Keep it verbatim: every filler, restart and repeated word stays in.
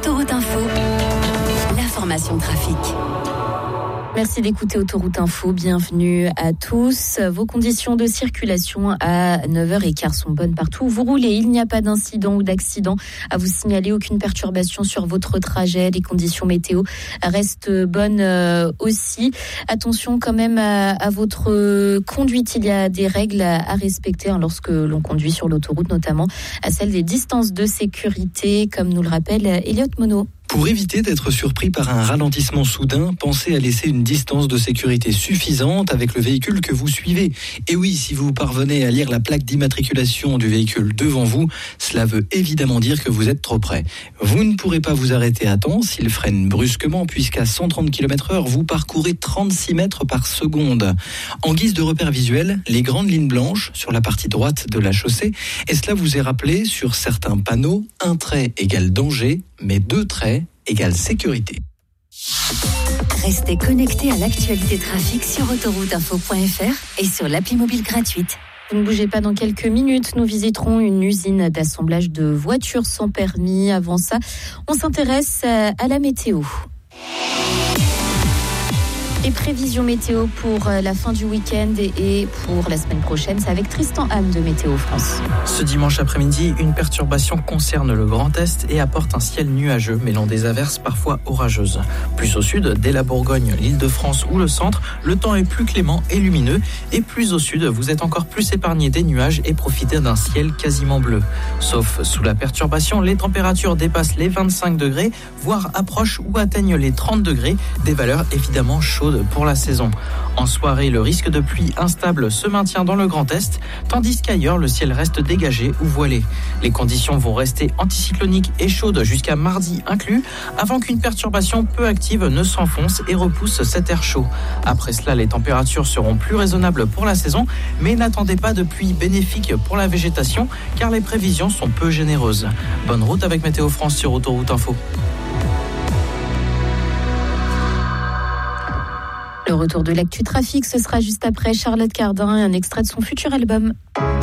Autoroute Info, l'information trafic. Merci d'écouter Autoroute Info, bienvenue à tous. Vos conditions de circulation à neuf heures quinze sont bonnes partout où vous roulez. Il n'y a pas d'incident ou d'accident à vous signaler, aucune perturbation sur votre trajet. Les conditions météo restent bonnes aussi. Attention quand même à, à votre conduite, il y a des règles à respecter lorsque l'on conduit sur l'autoroute, notamment à celle des distances de sécurité, comme nous le rappelle Elliot Monod. Pour éviter d'être surpris par un ralentissement soudain, pensez à laisser une distance de sécurité suffisante avec le véhicule que vous suivez. Et oui, si vous parvenez à lire la plaque d'immatriculation du véhicule devant vous, cela veut évidemment dire que vous êtes trop près. Vous ne pourrez pas vous arrêter à temps s'il freine brusquement, puisqu'à cent trente kilomètres heure, vous parcourez trente-six mètres par seconde. En guise de repère visuel, les grandes lignes blanches sur la partie droite de la chaussée, et cela vous est rappelé sur certains panneaux, un trait égale danger, mais deux traits égale sécurité. Restez connectés à l'actualité trafic sur autoroute info point f r et sur l'appli mobile gratuite. Vous ne bougez pas, dans quelques minutes, nous visiterons une usine d'assemblage de voitures sans permis. Avant ça, on s'intéresse à la météo. Les prévisions météo pour la fin du week-end et pour la semaine prochaine, c'est avec Tristan Ham de Météo France. Ce dimanche après-midi, une perturbation concerne le Grand Est et apporte un ciel nuageux mêlant des averses parfois orageuses. Plus au sud, dès la Bourgogne, l'Île-de-France ou le centre, le temps est plus clément et lumineux. Et plus au sud, vous êtes encore plus épargné des nuages et profitez d'un ciel quasiment bleu. Sauf sous la perturbation, les températures dépassent les vingt-cinq degrés, voire approchent ou atteignent les trente degrés, des valeurs évidemment chaudes pour la saison. En soirée, le risque de pluie instable se maintient dans le Grand Est, tandis qu'ailleurs, le ciel reste dégagé ou voilé. Les conditions vont rester anticycloniques et chaudes jusqu'à mardi inclus, avant qu'une perturbation peu active ne s'enfonce et repousse cet air chaud. Après cela, les températures seront plus raisonnables pour la saison, mais n'attendez pas de pluie bénéfique pour la végétation, car les prévisions sont peu généreuses. Bonne route avec Météo France sur Autoroute Info. Le retour de l'actu trafic, ce sera juste après Charlotte Cardin et un extrait de son futur album.